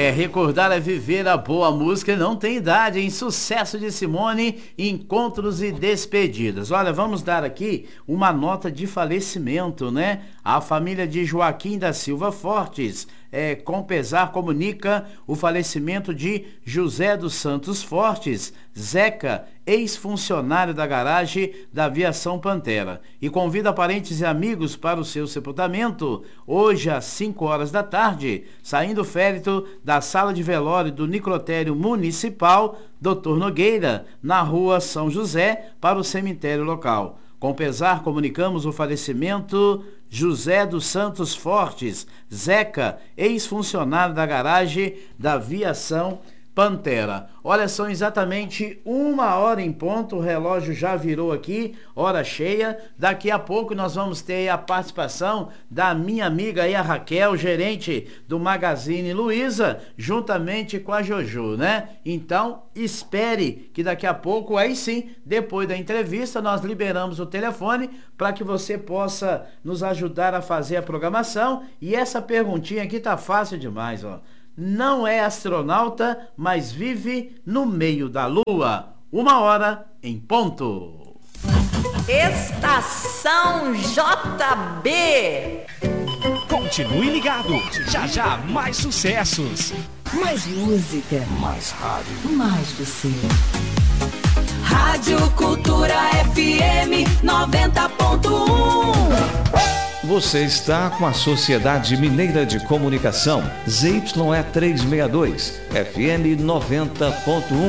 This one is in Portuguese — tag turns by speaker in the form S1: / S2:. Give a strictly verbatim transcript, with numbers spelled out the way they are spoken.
S1: É, recordar é viver, a boa música não tem idade, em sucesso de Simone, encontros e despedidas. Olha, vamos dar aqui uma nota de falecimento, né? A família de Joaquim da Silva Fortes, é, com pesar, comunica o falecimento de José dos Santos Fortes, Zeca, ex-funcionário da garagem da Aviação Pantera, e convida parentes e amigos para o seu sepultamento, hoje às cinco horas da tarde, saindo o féretro da sala de velório do necrotério municipal doutor Nogueira, na rua São José, para o cemitério local. Com pesar, comunicamos o falecimento José dos Santos Fortes, Zeca, ex-funcionário da garagem da Aviação Pantera. Olha, são exatamente uma hora em ponto, o relógio já virou aqui, hora cheia. Daqui a pouco nós vamos ter a participação da minha amiga aí, a Raquel, gerente do Magazine Luiza, juntamente com a Jojo, né? Então, espere que daqui a pouco, aí sim, depois da entrevista, nós liberamos o telefone para que você possa nos ajudar a fazer a programação. E essa perguntinha aqui tá fácil demais, ó. Não é astronauta, mas vive no meio da Lua. Uma hora em ponto.
S2: Estação J B.
S3: Continue ligado. Já já mais sucessos.
S2: Mais música.
S3: Mais rádio.
S2: Mais você. Rádio Cultura F M noventa ponto um.
S4: Você está com a Sociedade Mineira de Comunicação, Z Y E trezentos e sessenta e dois, F M noventa ponto um.